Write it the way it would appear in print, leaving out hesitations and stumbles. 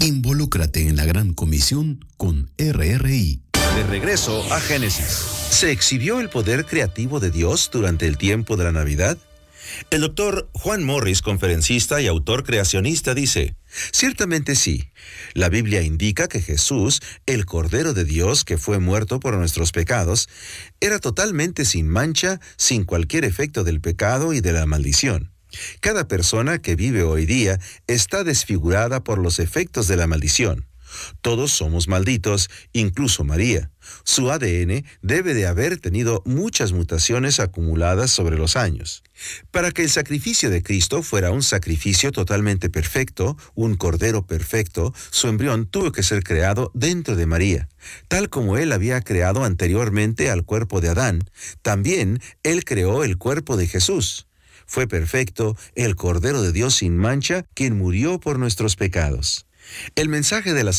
Involúcrate en la Gran Comisión con RRI. De regreso a Génesis. ¿Se exhibió el poder creativo de Dios durante el tiempo de la Navidad? El doctor Juan Morris, conferencista y autor creacionista, dice: ciertamente sí. La Biblia indica que Jesús, el Cordero de Dios que fue muerto por nuestros pecados, era totalmente sin mancha, sin cualquier efecto del pecado y de la maldición. Cada persona que vive hoy día está desfigurada por los efectos de la maldición. Todos somos malditos, incluso María. Su ADN debe de haber tenido muchas mutaciones acumuladas sobre los años. Para que el sacrificio de Cristo fuera un sacrificio totalmente perfecto, un cordero perfecto, su embrión tuvo que ser creado dentro de María. Tal como Él había creado anteriormente al cuerpo de Adán, también Él creó el cuerpo de Jesús. Fue perfecto, el Cordero de Dios sin mancha, quien murió por nuestros pecados. El mensaje de la